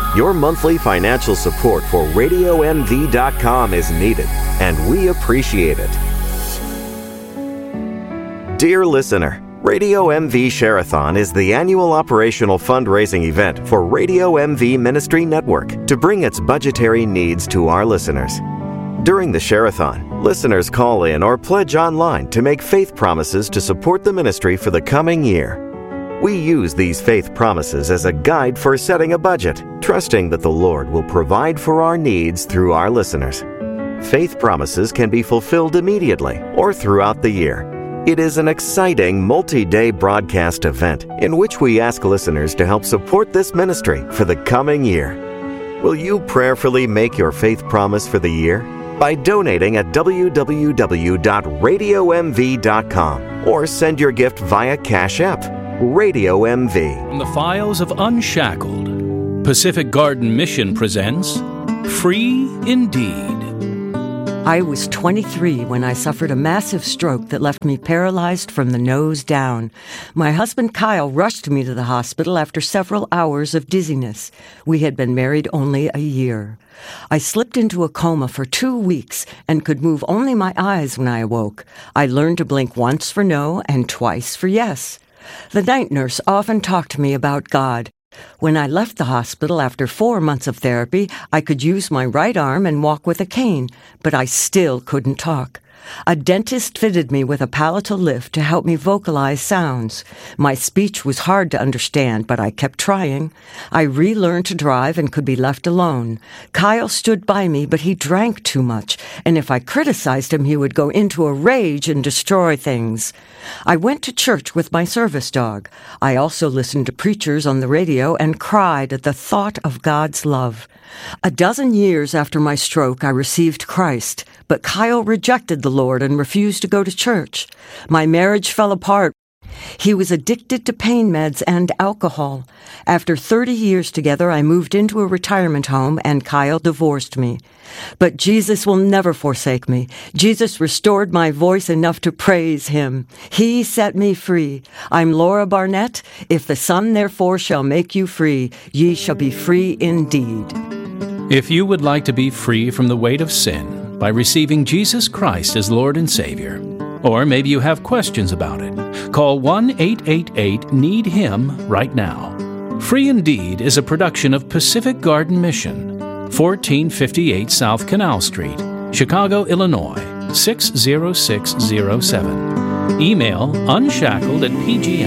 Your monthly financial support for RadioMV.com is needed, and we appreciate it. Dear listener, Radio MV Share-a-thon is the annual operational fundraising event for Radio MV Ministry Network to bring its budgetary needs to our listeners. During the Share-a-thon, listeners call in or pledge online to make faith promises to support the ministry for the coming year. We use these faith promises as a guide for setting a budget, trusting that the Lord will provide for our needs through our listeners. Faith promises can be fulfilled immediately or throughout the year. It is an exciting multi-day broadcast event in which we ask listeners to help support this ministry for the coming year. Will you prayerfully make your faith promise for the year? By donating at www.radiomv.com or send your gift via Cash App. Radio MV. From the files of Unshackled, Pacific Garden Mission presents Free Indeed. I was 23 when I suffered a massive stroke that left me paralyzed from the nose down. My husband Kyle rushed me to the hospital after several hours of dizziness. We had been married only a year. I slipped into a coma for 2 weeks and could move only my eyes when I awoke. I learned to blink once for no and twice for yes. The night nurse often talked to me about God. When I left the hospital after 4 months of therapy, I could use my right arm and walk with a cane, but I still couldn't talk. A dentist fitted me with a palatal lift to help me vocalize sounds. My speech was hard to understand, but I kept trying. I relearned to drive and could be left alone. Kyle stood by me, but he drank too much, and if I criticized him, he would go into a rage and destroy things. I went to church with my service dog. I also listened to preachers on the radio and cried at the thought of God's love. A dozen years after my stroke, I received Christ, but Kyle rejected the Lord and refused to go to church. My marriage fell apart. He was addicted to pain meds and alcohol. After 30 years together, I moved into a retirement home and Kyle divorced me. But Jesus will never forsake me. Jesus restored my voice enough to praise him. He set me free. I'm Laura Barnett. If the Son therefore shall make you free, ye shall be free indeed. If you would like to be free from the weight of sin by receiving Jesus Christ as Lord and Savior, or maybe you have questions about it, call 1-888-NEED-HIM right now. Free Indeed is a production of Pacific Garden Mission, 1458 South Canal Street, Chicago, Illinois, 60607. Email unshackled@pgm.org.